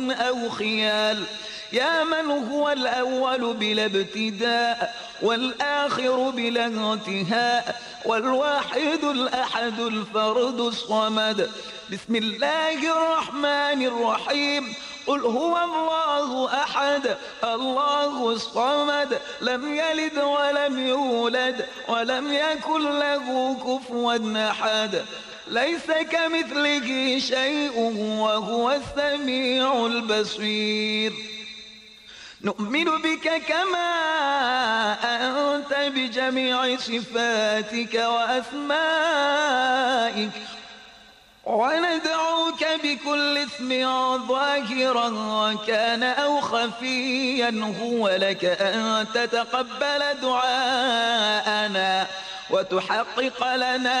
أو خيال، يا من هو الأول بلا ابتداء والآخر بلا انتهاء والواحد الأحد الفرد الصمد. بسم الله الرحمن الرحيم. قل هو الله أحد الله الصمد، لم يلد ولم يولد ولم يكن له كفوا أحد. ليس كمثله شيء وهو السميع البصير. نؤمن بك كما أنت بجميع صفاتك وأسمائك، وندعوك بكل اسم ظاهرا كان أو خفيا هو لك أن تتقبل دعاءنا وتحقق لنا